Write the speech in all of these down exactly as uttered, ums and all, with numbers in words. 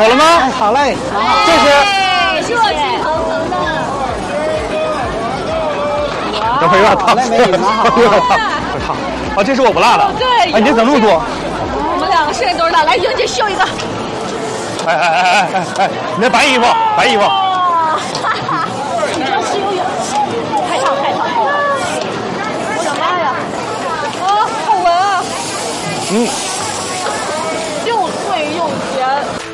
好了吗？ 好嘞， 这是。 热气腾腾的。 等会儿有点烫，有点烫，烫。啊，这是我不辣的。 对。 哎，你怎么那么多？ 我们两个身都是辣，来，英姐秀一个。 哎哎哎哎哎哎！你那白衣服，白衣服。 哇，哈哈，你这是游泳，太烫太烫。我的妈呀！啊，好闻啊！ 嗯。 又脆又甜。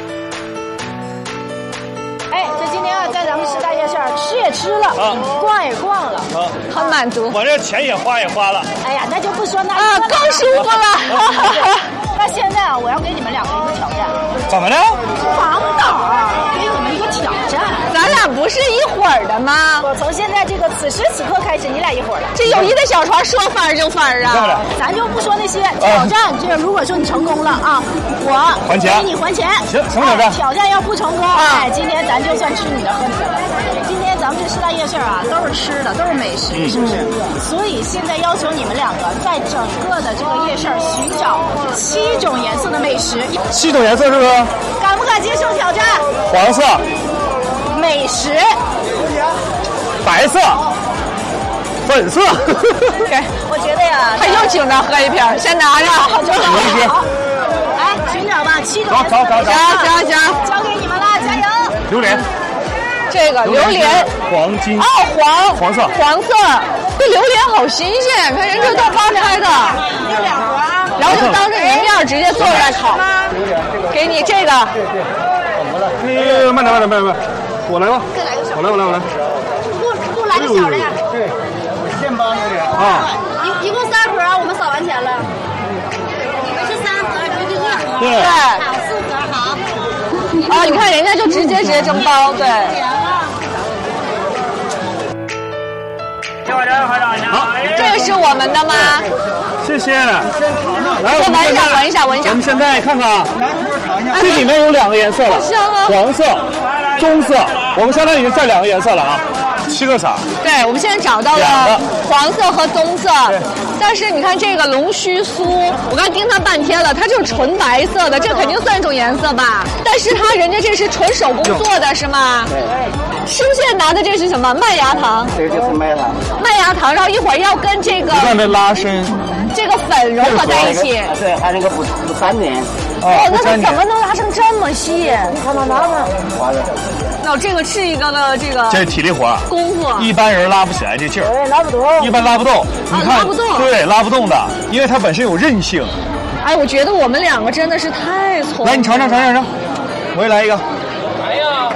哎，这今天啊，在咱们师大夜市吃也吃了，啊、逛也逛了，啊、很满足。 我这钱也花也花了。 哎呀，那就不说那啊，更舒服了。 那现在啊，我要给你们两个一个挑战。 怎么的？ 王导给你们一个挑战。 咱俩不是一伙儿的吗？ 我从现在这个此时此刻开始，你俩一伙儿了。 这友谊的小船说翻就翻啊！ 咱就不说那些挑战，这如果说你成功了啊，我还钱， 给你还钱。 行，什么挑战？ 挑战要不成功，哎，今天咱就算吃你的喝你的了。今天咱们这师大夜市啊，都是吃的，都是美食，是不是？所以现在要求你们两个在整个的这个夜市寻找七种颜色的美食。 七种颜色是不是？ 敢不敢接受挑战？ 黄色。 美食。 白色。粉色。 我觉得呀， 他又请他喝一瓶，先拿着。 好，就好。来寻找吧，七种颜色。 找找找。 行行行， 交给你们了，加油！ 榴莲。 这个榴莲， 黄金。 哦，黄黄色， 黄色。这榴莲好新鲜，看人这都扒开的。 这两盒啊。 然后就当着你面直接做出来烤。给你这个。 你慢点慢点慢点慢点，我来吧。 再来个小。 我来我来我来。 给我给我来个小的呀。 对，现包榴莲啊。 一一共三盒啊，我们扫完钱了。是三盒，就一盒。 对。 好，四盒好。 啊，你看人家就直接直接蒸包，对。 好， 这个是我们的吗？ 谢谢。来， 我闻一下，闻一下，闻一下。 咱们现在看看啊，这里面有两个颜色了，黄色、棕色。我们相当于已经占两个颜色了啊，七个色。 对，我们现在找到了黄色和棕色，但是你看这个龙须酥，我刚盯它半天了，它就是纯白色的，这肯定算一种颜色吧？但是它人家这是纯手工做的，是吗？ 对。 是不是现在拿的这是什么麦芽糖？ 这个就是麦芽糖。 麦芽糖，然后一会儿要跟这个不断的拉伸， 这个粉融合在一起。 对，还那个不不粘连。 哦，那它怎么能拉成这么细？ 你看它拿着，完了。 那这个是一个个这个。 这是体力活， 功夫。 一般人拉不起来这劲儿。 对，拉不动。 一般拉不动。你看， 拉不动。 对，拉不动的，因为它本身有韧性。 哎，我觉得我们两个真的是太聪明了。 来，你尝尝尝尝尝，我也来一个。 哎呀。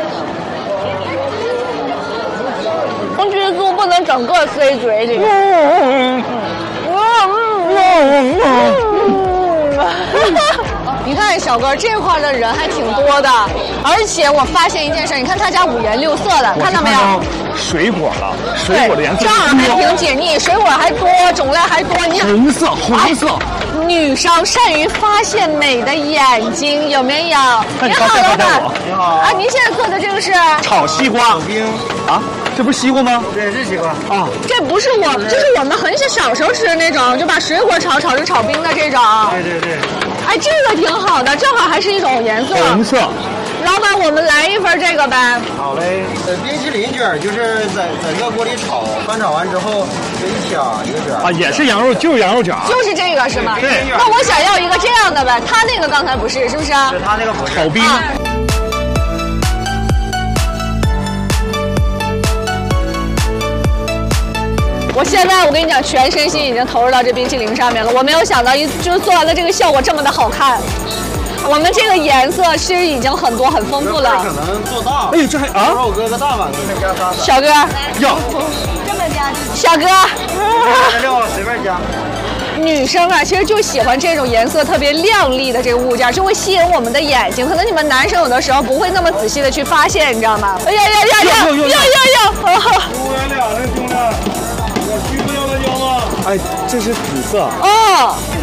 红曲酥不能整个塞嘴里。嗯嗯嗯嗯。你看小哥这块的人还挺多的，而且我发现一件事，你看他家五颜六色的，看到没有？ 水果了，水果的颜色这样还挺解腻，水果还多，种类还多。你红色，红色。 女生善于发现美的眼睛，有没有？你好，老板。 你好。 啊，您现在做的这个是炒西瓜冰啊？这不是西瓜吗？ 对，是西瓜啊。 这不是我，这是我们很小小时候吃的那种，就把水果炒炒成炒冰的这种。 对对对。 哎，这个挺好的，正好还是一种颜色。 红色。 老板，我们来一份这个呗。 好嘞。呃，冰淇淋卷就是在在热锅里炒，翻炒完之后就一掐一个卷。 啊，也是羊肉，就是羊肉卷。 就是这个是吗？ 对。 那我想要一个这样的呗，他那个刚才不是，是不是？ 是他那个不是。 炒冰。 啊我现在我跟你讲，全身心已经投入到这冰淇淋上面了。我没有想到一就是做完的这个效果这么的好看。我们这个颜色其实已经很多很丰富了。 可能做大。 哎，这还啊？ 我哥个大碗，再加仨。 小哥， 要这么加。 小哥， 料随便加。 女生啊，其实就喜欢这种颜色特别亮丽的这个物件，就会吸引我们的眼睛。可能你们男生有的时候不会那么仔细的去发现，你知道吗？哎呀呀呀呀呀呀呀！ 五元俩，这兄弟，我需不要辣椒吗？ 哎，这是紫色。 哦。